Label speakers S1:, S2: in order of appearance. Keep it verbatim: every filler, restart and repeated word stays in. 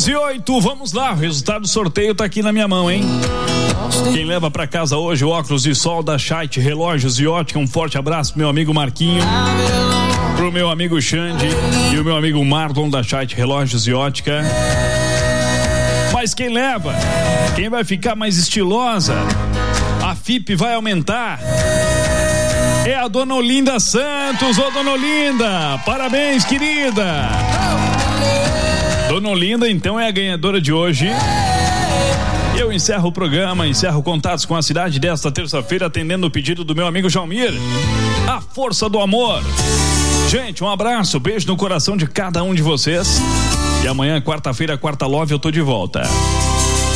S1: onze e oito, vamos lá, o resultado do sorteio tá aqui na minha mão, hein? Quem leva pra casa hoje o óculos de sol da Scheidt Relógios e Ótica, um forte abraço pro meu amigo Marquinho, pro meu amigo Xande e o meu amigo Marlon da Scheidt Relógios e Ótica. Mas quem leva? Quem vai ficar mais estilosa? A F I P vai aumentar? É a dona Olinda Santos. Ô, dona Olinda, parabéns, querida. Dona Olinda, então, é a ganhadora de hoje. Eu encerro o programa, encerro contatos com a cidade desta terça-feira, atendendo o pedido do meu amigo Jalmir. A força do amor. Gente, um abraço, beijo no coração de cada um de vocês. E amanhã, quarta-feira, quarta love, eu tô de volta.